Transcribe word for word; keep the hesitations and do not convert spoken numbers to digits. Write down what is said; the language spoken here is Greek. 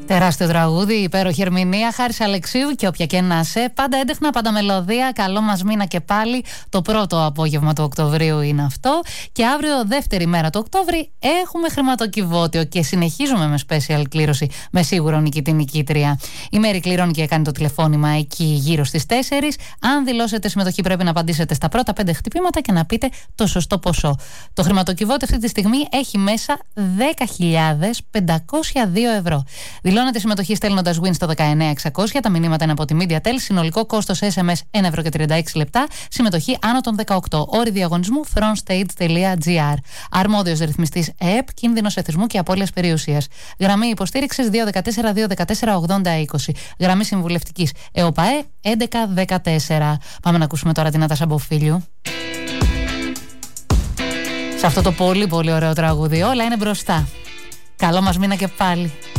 Τεράστιο τραγούδι, υπέροχη ερμηνεία, Χάρης Αλεξίου και όποια και να σε. Πάντα έντεχνα, πάντα μελωδία. Καλό μας μήνα και πάλι. Το πρώτο απόγευμα του Οκτωβρίου είναι αυτό. Και αύριο, δεύτερη μέρα του Οκτώβρη, έχουμε χρηματοκιβώτιο και συνεχίζουμε με special κλήρωση. Με σίγουρο νικητή νικήτρια. Η Μέρη κληρώνει και κάνει το τηλεφώνημα εκεί γύρω στις τέσσερις. Αν δηλώσετε συμμετοχή, πρέπει να απαντήσετε στα πρώτα πέντε χτυπήματα και να πείτε το σωστό ποσό. Το χρηματοκιβώτιο αυτή τη στιγμή έχει μέσα δέκα χιλιάδες πεντακόσια δύο ευρώ. Δηλώνετε συμμετοχή στέλνοντας win στο δεκαεννέα εξακόσια. Τα μηνύματα είναι από τη MediaTel. Συνολικό κόστος ες εμ ες ένα ευρώ και τριάντα έξι λεπτά. Συμμετοχή άνω των δεκαοκτώ. Όροι διαγωνισμού frontstage τελεία gr. Αρμόδιος ρυθμιστής ΕΕΠ, κίνδυνος εθισμού και απώλειας περιουσίας. Γραμμή υποστήριξης δύο ένα τέσσερα δύο ένα τέσσερα ογδόντα είκοσι. Γραμμή συμβουλευτικής ΕΟΠΑΕ έντεκα δεκατέσσερα. Πάμε να ακούσουμε τώρα την Νάτασα Μποφίλιου. Σε αυτό το πολύ πολύ ωραίο τραγούδι. Όλα είναι μπροστά. Καλό μας μήνα και πάλι.